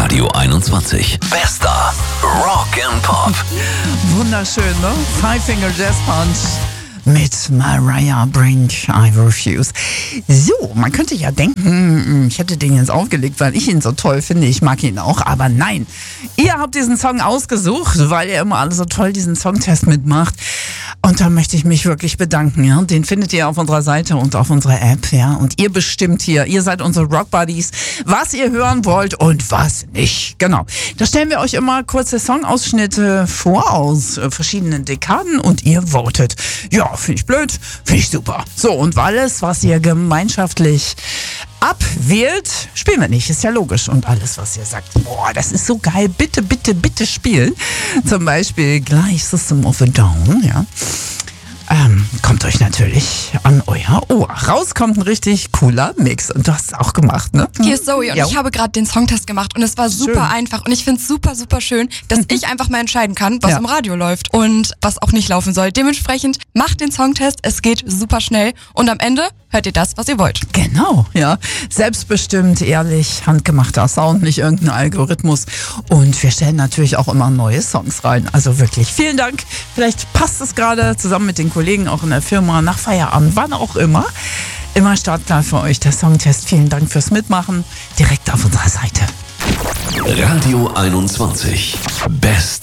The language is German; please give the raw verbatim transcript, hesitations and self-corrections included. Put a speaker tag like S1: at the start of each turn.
S1: Radio einundzwanzig. Bester Rock and Pop.
S2: Wunderschön, ne? Five Finger Jazz Punch mit Mariah Brink, I Refuse. So, man könnte ja denken, ich hätte den jetzt aufgelegt, weil ich ihn so toll finde. Ich mag ihn auch, aber nein. Ihr habt diesen Song ausgesucht, weil ihr immer alle so toll diesen Songtest mitmacht. Und da möchte ich mich wirklich bedanken, ja. Den findet ihr auf unserer Seite und auf unserer App, ja. Und ihr bestimmt hier, ihr seid unsere Rock Buddies, was ihr hören wollt und was nicht. Genau. Da stellen wir euch immer kurze Songausschnitte vor aus äh, verschiedenen Dekaden und ihr votet. Ja, finde ich blöd, finde ich super. So, und alles, was ihr gemeinschaftlich abwählt, spielen wir nicht, ist ja logisch. Und alles, was ihr sagt, boah, das ist so geil, bitte, bitte, bitte spielen. Zum Beispiel gleich System of a Down, ja. Ähm, kommt euch natürlich an euer Ohr. Raus kommt ein richtig cooler Mix. Und du hast es auch gemacht, ne?
S3: Hier ist Zoe und
S2: ja.
S3: ich habe gerade den Songtest gemacht und es war super
S2: Schön.
S3: einfach. Und ich finde es super, super schön, dass ich einfach mal entscheiden kann, was
S2: Ja.
S3: im Radio läuft und was auch nicht laufen soll. Dementsprechend macht den Songtest, es geht super schnell und am Ende hört ihr das, was ihr wollt.
S2: Genau, ja. Selbstbestimmt, ehrlich, handgemachter Sound, nicht irgendein Algorithmus. Und wir stellen natürlich auch immer neue Songs rein. Also wirklich vielen Dank. Vielleicht passt es gerade zusammen mit den Kollegen auch in der Firma nach Feierabend, wann auch immer. Immer startklar für euch der Songtest. Vielen Dank fürs Mitmachen. Direkt auf unserer Seite.
S1: Radio einundzwanzig. Best